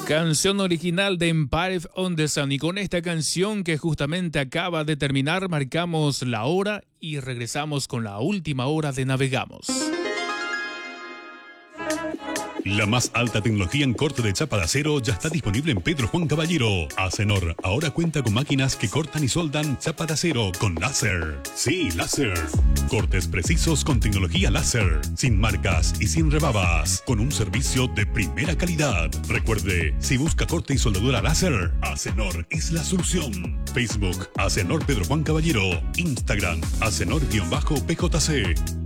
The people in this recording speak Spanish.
Canción original de Empire on the Sun. Y con esta canción que justamente acaba de terminar, marcamos la hora y regresamos con la última hora de Navegamos. La más alta tecnología en corte de chapa de acero ya está disponible en Pedro Juan Caballero. Acenor ahora cuenta con máquinas que cortan y soldan chapa de acero con láser. Sí, láser. Cortes precisos con tecnología láser, sin marcas y sin rebabas, con un servicio de primera calidad. Recuerde, si busca corte y soldadura láser, Acenor es la solución. Facebook, Acenor Pedro Juan Caballero. Instagram, Acenor-PJC.